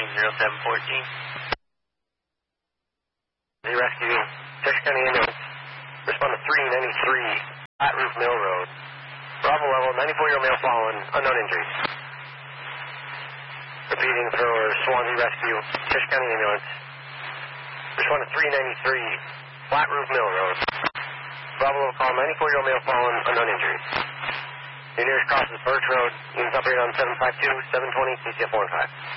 Warning 0714. The rescue, Texas County Ambulance. Respond to 393 Flat Roof Mill Road. Bravo level, 94-year-old male fallen, unknown injuries. Repeating for Swansea Rescue, Texas County Ambulance. Respond to 393 Flat Roof Mill Road. Bravo level call, 94-year-old male fallen, unknown injuries. The nearest cross is Birch Road. Units operated on 752, 720, CCF 1-5.